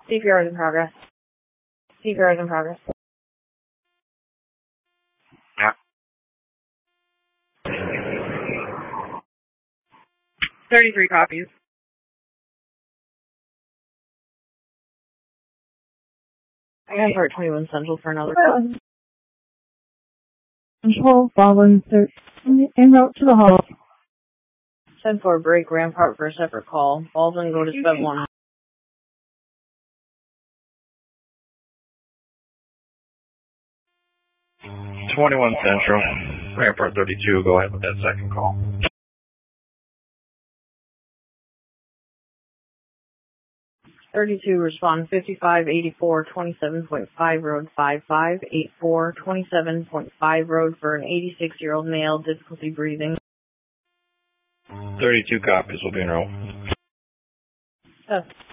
CPR is in progress. CPR is in progress. Yeah. 33 copies. I got part 21 Central for another call. Control following search en route to the hall. 10-4 break Rampart for a separate call. Baldwin, go to Sped 1. Mm, 21 Central. Rampart 32, go ahead with that second call. 32, respond 5584 27.5 Road 5584 27.5 Road for an 86-year-old male, difficulty breathing. 32 copies will be enrolled.